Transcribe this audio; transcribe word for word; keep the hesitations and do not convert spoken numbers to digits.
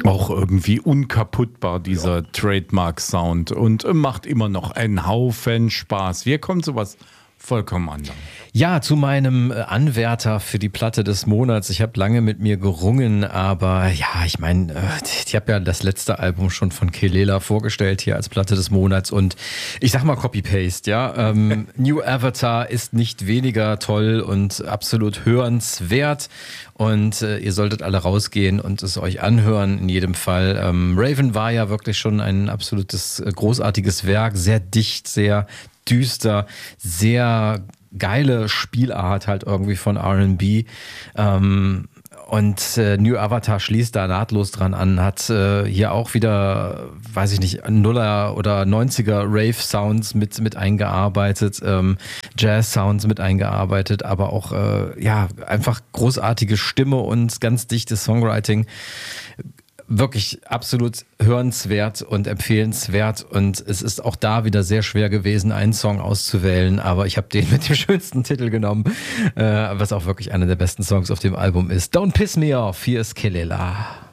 Auch irgendwie unkaputtbar, dieser ja. Trademark-Sound, und macht immer noch einen Haufen Spaß. Wie kommt sowas vollkommen anders? Ja, zu meinem Anwärter für die Platte des Monats. Ich habe lange mit mir gerungen, aber ja, ich meine, ich habe ja das letzte Album schon von Kelela vorgestellt hier als Platte des Monats und ich sag mal Copy-Paste, ja. Ähm, New Avatar ist nicht weniger toll und absolut hörenswert und äh, ihr solltet alle rausgehen und es euch anhören in jedem Fall. Ähm, Raven war ja wirklich schon ein absolutes großartiges Werk, sehr dicht, sehr düster, sehr geile Spielart halt irgendwie von R and B. Ähm, und äh, New Avatar schließt da nahtlos dran an, hat äh, hier auch wieder, weiß ich nicht, Nuller- oder neunziger Rave-Sounds mit, mit eingearbeitet, ähm, Jazz-Sounds mit eingearbeitet, aber auch äh, ja einfach großartige Stimme und ganz dichtes Songwriting. Wirklich absolut hörenswert und empfehlenswert und es ist auch da wieder sehr schwer gewesen, einen Song auszuwählen, aber ich habe den mit dem schönsten Titel genommen, äh, was auch wirklich einer der besten Songs auf dem Album ist. Don't Piss Me Off, hier ist Kelela.